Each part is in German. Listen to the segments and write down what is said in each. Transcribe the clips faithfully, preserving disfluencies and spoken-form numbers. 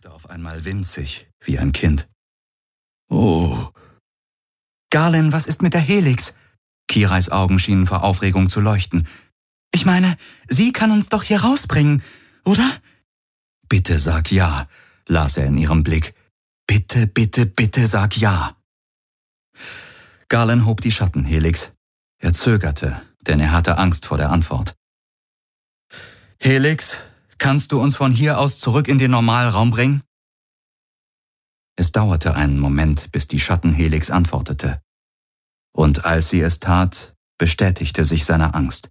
wirkte auf einmal winzig, wie ein Kind. »Oh!« »Garlin, was ist mit der Helix?« Kirais Augen schienen vor Aufregung zu leuchten. »Ich meine, sie kann uns doch hier rausbringen, oder?« »Bitte sag ja«, las er in ihrem Blick. »Bitte, bitte, bitte sag ja.« Garlin hob die Schattenhelix. Er zögerte, denn er hatte Angst vor der Antwort. »Helix, kannst du uns von hier aus zurück in den Normalraum bringen?« Es dauerte einen Moment, bis die Schattenhelix antwortete. Und als sie es tat, bestätigte sich seine Angst.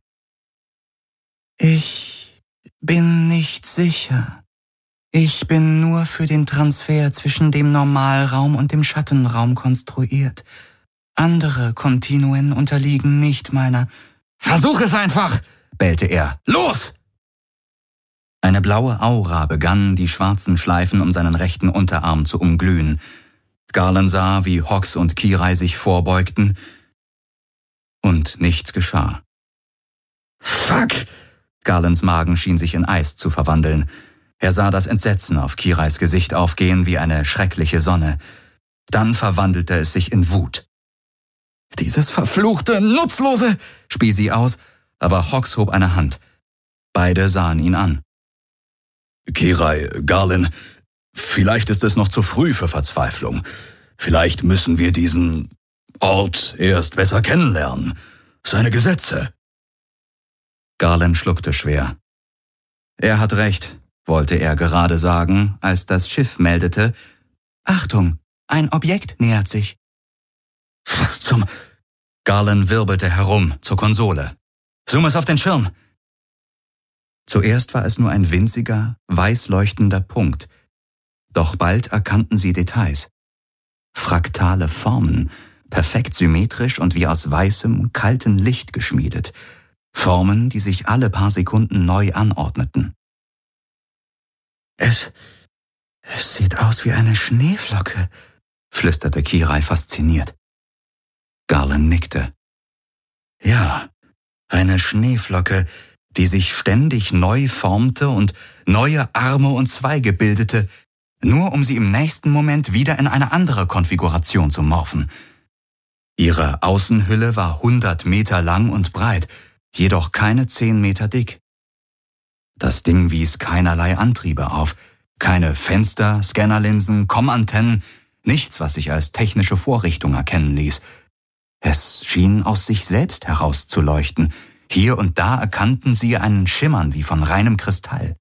»Ich bin nicht sicher. Ich bin nur für den Transfer zwischen dem Normalraum und dem Schattenraum konstruiert. Andere Kontinuen unterliegen nicht meiner...« »Versuch es einfach«, bellte er. »Los!« Eine blaue Aura begann, die schwarzen Schleifen um seinen rechten Unterarm zu umglühen. Garlin sah, wie Hox und Kirai sich vorbeugten, und nichts geschah. »Fuck!« Garlins Magen schien sich in Eis zu verwandeln. Er sah das Entsetzen auf Kirais Gesicht aufgehen wie eine schreckliche Sonne. Dann verwandelte es sich in Wut. »Dieses verfluchte, nutzlose«, spie sie aus, aber Hox hob eine Hand. Beide sahen ihn an. »Kirai, Garlin, vielleicht ist es noch zu früh für Verzweiflung. Vielleicht müssen wir diesen Ort erst besser kennenlernen. Seine Gesetze.« Garlin schluckte schwer. Er hat recht, wollte er gerade sagen, als das Schiff meldete: »Achtung, ein Objekt nähert sich.« »Was zum...« Garlin wirbelte herum zur Konsole. »Zoom es auf den Schirm!« Zuerst war es nur ein winziger, weiß leuchtender Punkt. Doch bald erkannten sie Details. Fraktale Formen, perfekt symmetrisch und wie aus weißem, kaltem Licht geschmiedet. Formen, die sich alle paar Sekunden neu anordneten. »Es... es sieht aus wie eine Schneeflocke«, flüsterte Kirai fasziniert. Garlin nickte. »Ja, eine Schneeflocke, die sich ständig neu formte und neue Arme und Zweige bildete, nur um sie im nächsten Moment wieder in eine andere Konfiguration zu morphen. Ihre Außenhülle war hundert Meter lang und breit, jedoch keine zehn Meter dick. Das Ding wies keinerlei Antriebe auf, keine Fenster, Scannerlinsen, Kommantennen, nichts, was sich als technische Vorrichtung erkennen ließ. Es schien aus sich selbst herauszuleuchten. Hier und da erkannten sie einen Schimmern wie von reinem Kristall.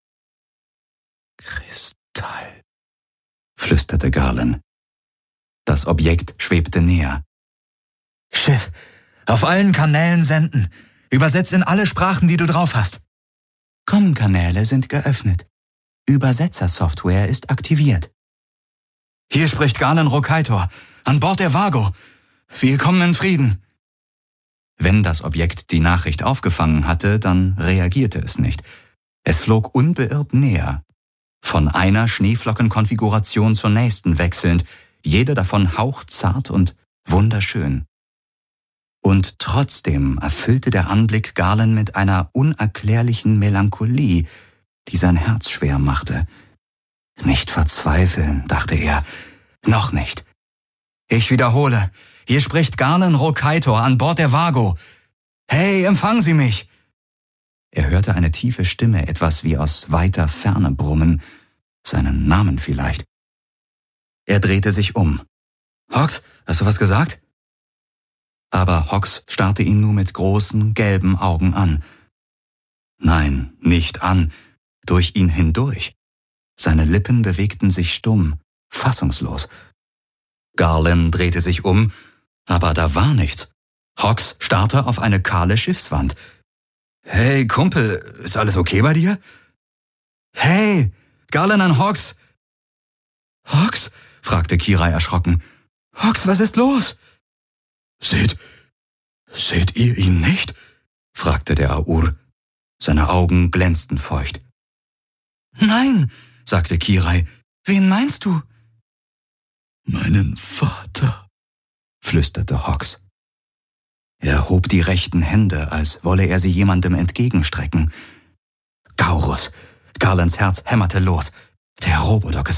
»Kristall«, flüsterte Garlin. Das Objekt schwebte näher. »Schiff, auf allen Kanälen senden. Übersetz in alle Sprachen, die du drauf hast.« »Com-Kanäle sind geöffnet. Übersetzersoftware ist aktiviert.« »Hier spricht Garlin Rokaitor, an Bord der Vago. Willkommen in Frieden.« Wenn das Objekt die Nachricht aufgefangen hatte, dann reagierte es nicht. Es flog unbeirrt näher. Von einer Schneeflockenkonfiguration zur nächsten wechselnd, jede davon hauchzart und wunderschön. Und trotzdem erfüllte der Anblick Garlin mit einer unerklärlichen Melancholie, die sein Herz schwer machte. »Nicht verzweifeln«, dachte er, »noch nicht. Ich wiederhole, hier spricht Garlin Rokaitor an Bord der Vago. Hey, empfangen Sie mich!« Er hörte eine tiefe Stimme, etwas wie aus weiter Ferne brummen, seinen Namen vielleicht. Er drehte sich um. »Hox, hast du was gesagt?« Aber Hox starrte ihn nur mit großen, gelben Augen an. Nein, nicht an, durch ihn hindurch. Seine Lippen bewegten sich stumm, fassungslos. Garlin drehte sich um, aber da war nichts. Hox starrte auf eine kahle Schiffswand. »Hey, Kumpel, ist alles okay bei dir?« »Hey, Garlin an Hox!« »Hox?« fragte Kirai erschrocken. »Hox, was ist los?« »Seht, seht ihr ihn nicht?« fragte der Aur. Seine Augen glänzten feucht. »Nein«, sagte Kirai. »Wen meinst du?« »Meinen Vater«, flüsterte Hox. Er hob die rechten Hände, als wolle er sie jemandem entgegenstrecken. Gaurus! Garlins Herz hämmerte los. Der Robodoc